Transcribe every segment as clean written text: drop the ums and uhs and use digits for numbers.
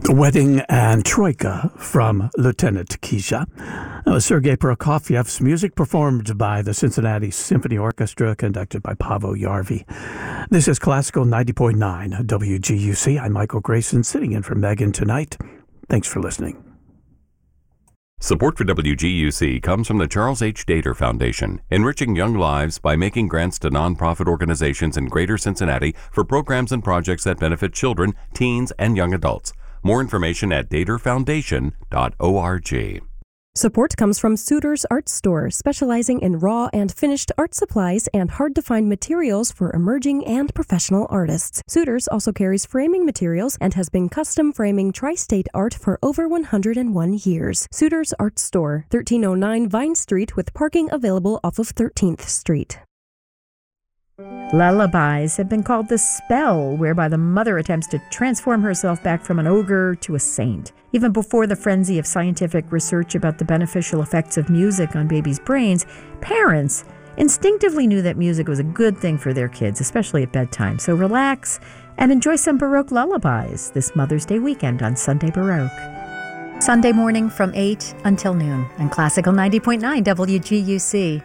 Wedding and Troika from Lieutenant Keisha. That was Sergei Prokofiev's music performed by the Cincinnati Symphony Orchestra, conducted by Paavo Järvi. This is Classical 90.9 WGUC. I'm Michael Grayson, sitting in for Megan tonight. Thanks for listening. Support for WGUC comes from the Charles H. Dater Foundation, enriching young lives by making grants to nonprofit organizations in Greater Cincinnati for programs and projects that benefit children, teens, and young adults. More information at daterfoundation.org. Support comes from Suitors Art Store, specializing in raw and finished art supplies and hard-to-find materials for emerging and professional artists. Suitors also carries framing materials and has been custom framing tri-state art for over 101 years. Suitors Art Store, 1309 Vine Street, with parking available off of 13th Street. Lullabies have been called the spell whereby the mother attempts to transform herself back from an ogre to a saint. Even before the frenzy of scientific research about the beneficial effects of music on babies' brains, parents instinctively knew that music was a good thing for their kids, especially at bedtime. So relax and enjoy some Baroque lullabies this Mother's Day weekend on Sunday Baroque. Sunday morning from 8 until noon on Classical 90.9 WGUC.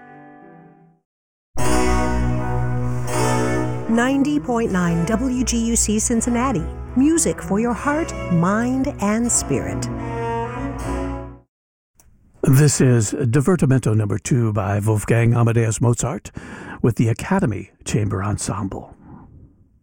90.9 WGUC Cincinnati. Music for your heart, mind, and spirit. This is Divertimento No. 2 by Wolfgang Amadeus Mozart with the Academy Chamber Ensemble.